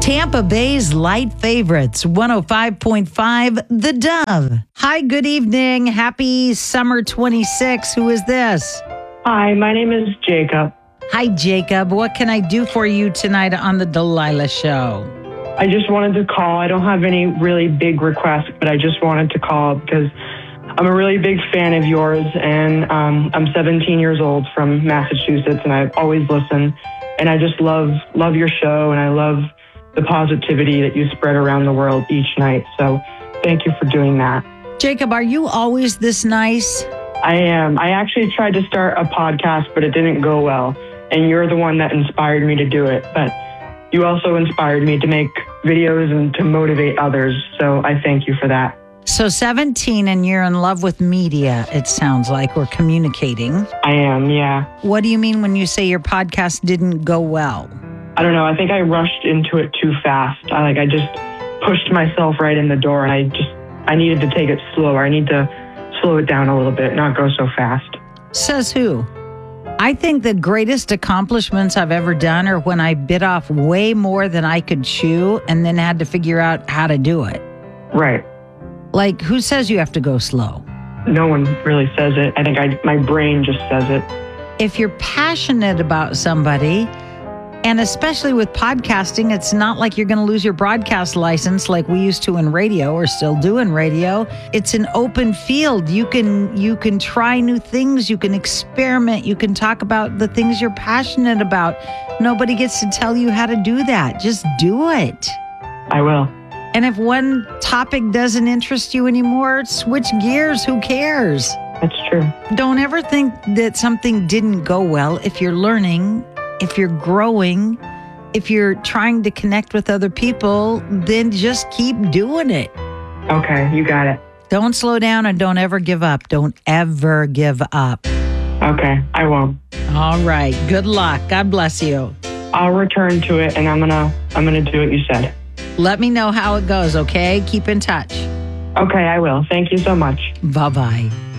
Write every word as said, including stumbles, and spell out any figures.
Tampa Bay's light favorites, one oh five point five, The Dove. Hi, good evening. Happy summer twenty-six. Who is this? Hi, my name is Jacob. Hi, Jacob. What can I do for you tonight on the Delilah Show? I just wanted to call. I don't have any really big requests, but I just wanted to call because I'm a really big fan of yours, and um, I'm seventeen years old from Massachusetts, and I always listen, and I just love love your show, and I love the positivity that you spread around the world each night. So thank you for doing that. Jacob, are you always this nice? I am. I actually tried to start a podcast, but it didn't go well, and you're the one that inspired me to do it. But you also inspired me to make videos and to motivate others, so I thank you for that. So seventeen and you're in love with media, it sounds like, or communicating. I am, yeah. What do you mean when you say your podcast didn't go well? I don't know. I think I rushed into it too fast. I like I just pushed myself right in the door, and I just I needed to take it slower. I need to slow it down a little bit, not go so fast. Says who? I think the greatest accomplishments I've ever done are when I bit off way more than I could chew and then had to figure out how to do it. Right. Like, who says you have to go slow? No one really says it. I think I my brain just says it. If you're passionate about somebody, and especially with podcasting, it's not like you're going to lose your broadcast license like we used to in radio or still do in radio. It's an open field. You can you can try new things. You can experiment. You can talk about the things you're passionate about. Nobody gets to tell you how to do that. Just do it. I will. And if one topic doesn't interest you anymore, switch gears. Who cares? That's true. Don't ever think that something didn't go well. If you're learning, if you're growing, if you're trying to connect with other people, then just keep doing it. Okay, you got it. Don't slow down and don't ever give up. Don't ever give up. Okay, I won't. All right. Good luck. God bless you. I'll return to it, and I'm gonna I'm gonna do what you said. Let me know how it goes, okay? Keep in touch. Okay, I will. Thank you so much. Bye-bye.